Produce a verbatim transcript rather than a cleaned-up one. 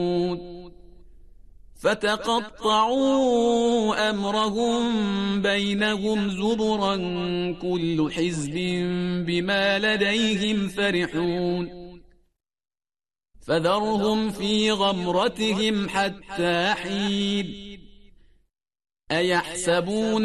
فتقطعوا أمرهم بينهم زبرا كل حزب بما لديهم فرحون فذرهم في غمرتهم حتى حين أيحسبون